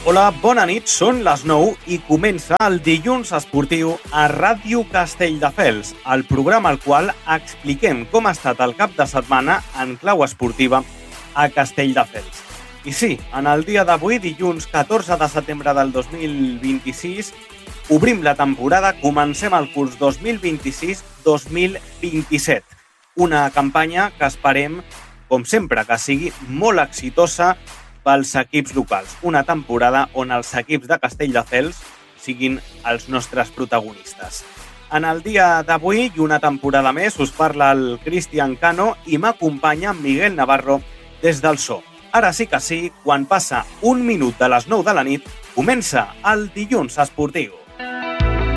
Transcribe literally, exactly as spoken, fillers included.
Hola, bona nit, són les nou i comença el Dilluns Esportiu a Ràdio Castelldefels, el programa al qual expliquem com ha estat el cap de setmana en clau esportiva a Castelldefels. I sí, en el dia d'avui, dilluns catorze de setembre del dos mil vint-i-sis, obrim la temporada, comencem el curs dos mil vint-i-sis dos mil vint-i-set. Una campanya que esperem, com sempre, que sigui molt exitosa pels equips locals. Una temporada on els equips de Castelldefels siguin els nostres protagonistes. En el dia d'avui i una temporada més us parla el Cristian Cano i m'acompanya Miguel Navarro des del so. Ara sí que sí, quan passa un minut de les nou de la nit, comença el Dilluns Esportiu.